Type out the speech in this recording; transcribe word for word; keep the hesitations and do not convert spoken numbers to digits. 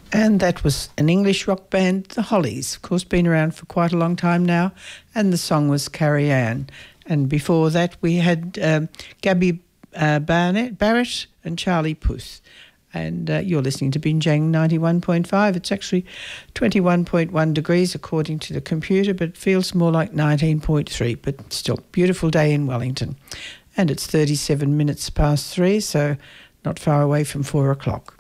And that was an English rock band, the Hollies, of course, been around for quite a long time now, and the song was Carrie Ann. And before that we had um, Gabby uh, Barnett, Barrett and Charlie Puth. And uh, you're listening to Binjang ninety-one point five. It's actually twenty-one point one degrees according to the computer, but it feels more like nineteen point three, but still, beautiful day in Wellington. And it's thirty-seven minutes past three, so not far away from four o'clock.